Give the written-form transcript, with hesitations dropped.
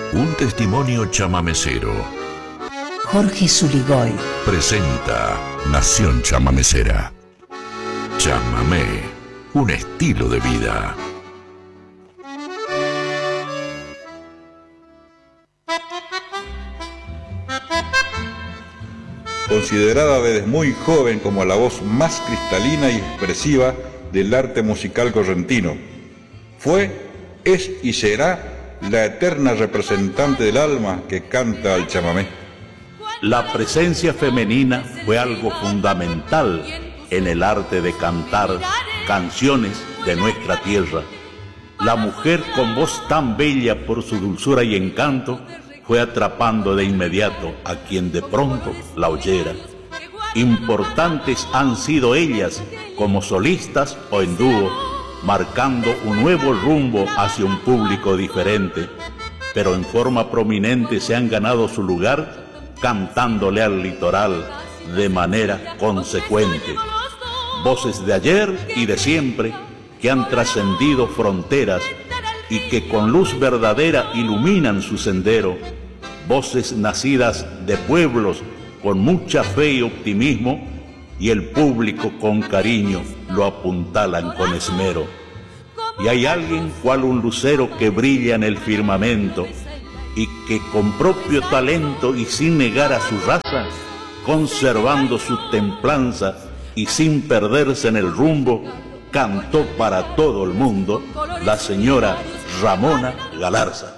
Un testimonio chamamecero. Jorge Zuligoy Presenta Nación Chamamecera. Chamamé, un estilo de vida. Considerada desde muy joven como la voz más cristalina y expresiva del arte musical correntino, fue, es y será la eterna representante del alma que canta al chamamé. La presencia femenina fue algo fundamental en el arte de cantar canciones de nuestra tierra. La mujer con voz tan bella por su dulzura y encanto fue atrapando de inmediato a quien de pronto la oyera. Importantes han sido ellas como solistas o en dúo, marcando un nuevo rumbo hacia un público diferente, pero en forma prominente se han ganado su lugar cantándole al litoral de manera consecuente. Voces de ayer y de siempre que han trascendido fronteras y que con luz verdadera iluminan su sendero, voces nacidas de pueblos con mucha fe y optimismo, y el público con cariño lo apuntalan con esmero. Y hay alguien cual un lucero que brilla en el firmamento y que con propio talento y sin negar a su raza, conservando su templanza y sin perderse en el rumbo, cantó para todo el mundo la señora Ramona Galarza.